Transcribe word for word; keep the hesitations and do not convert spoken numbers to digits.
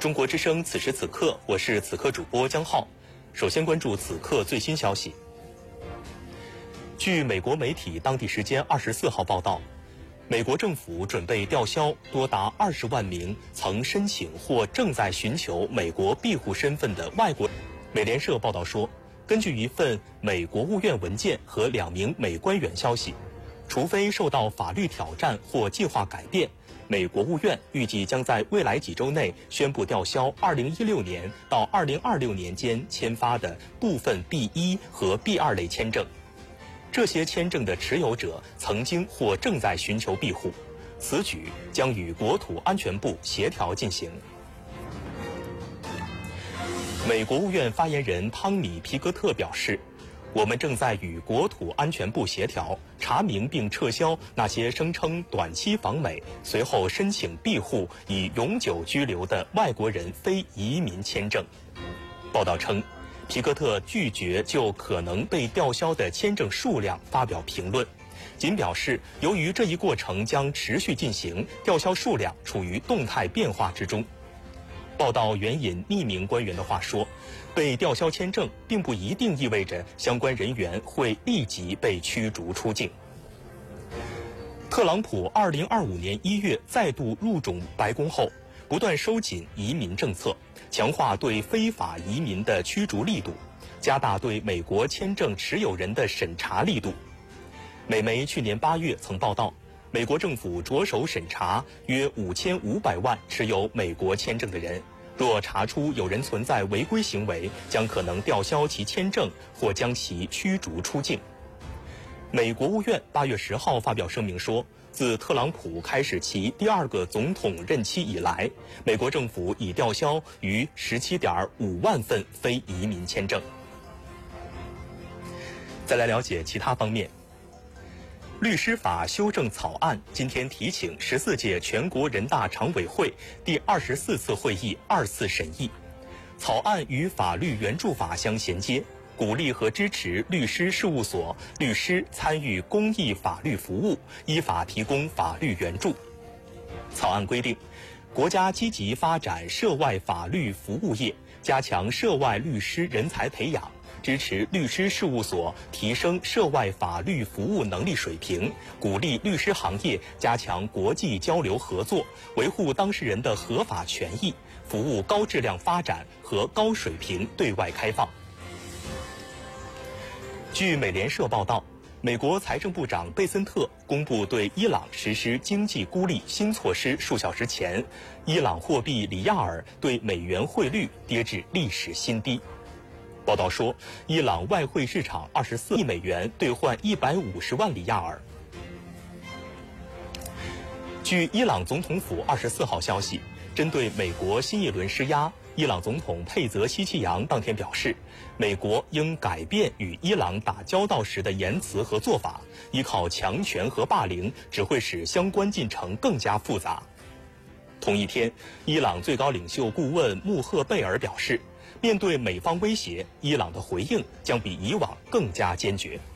中国之声此时此刻，我是此刻主播江浩。首先关注此刻最新消息。据美国媒体当地时间二十四号报道，美国政府准备吊销多达二十万名曾申请或正在寻求美国庇护身份的外国。美联社报道说，根据一份美国务院文件和两名美官员消息，除非受到法律挑战或计划改变，美国务院预计将在未来几周内宣布吊销二零一六年到二零二六年间签发的部分 B 一 和 B 二 类签证。这些签证的持有者曾经或正在寻求庇护，此举将与国土安全部协调进行。美国务院发言人汤米·皮格特表示，我们正在与国土安全部协调，查明并撤销那些声称短期访美，随后申请庇护以永久居留的外国人非移民签证。报道称，皮格特拒绝就可能被吊销的签证数量发表评论，仅表示由于这一过程将持续进行，吊销数量处于动态变化之中。报道援引匿名官员的话说，被吊销签证并不一定意味着相关人员会立即被驱逐出境。特朗普二零二五年一月再度入主白宫后，不断收紧移民政策，强化对非法移民的驱逐力度，加大对美国签证持有人的审查力度。美媒去年八月曾报道，美国政府着手审查约五千五百万持有美国签证的人，若查出有人存在违规行为，将可能吊销其签证或将其驱逐出境。美国务院八月十号发表声明说，自特朗普开始其第二个总统任期以来，美国政府已吊销逾 十七点五万份非移民签证。再来了解其他方面。律师法修正草案今天提请十四届全国人大常委会第二十四次会议二次审议。草案与法律援助法相衔接，鼓励和支持律师事务所律师参与公益法律服务，依法提供法律援助。草案规定，国家积极发展涉外法律服务业，加强涉外律师人才培养，支持律师事务所提升涉外法律服务能力水平，鼓励律师行业加强国际交流合作，维护当事人的合法权益，服务高质量发展和高水平对外开放。据美联社报道，美国财政部长贝森特公布对伊朗实施经济孤立新措施数小时前，伊朗货币里亚尔对美元汇率跌至历史新低。报道说，伊朗外汇市场二十四亿美元兑换一百五十万里亚尔。据伊朗总统府二十四号消息，针对美国新一轮施压，伊朗总统佩泽希奇扬当天表示，美国应改变与伊朗打交道时的言辞和做法，依靠强权和霸凌只会使相关进程更加复杂。同一天，伊朗最高领袖顾问穆赫贝尔表示，面对美方威胁，伊朗的回应将比以往更加坚决。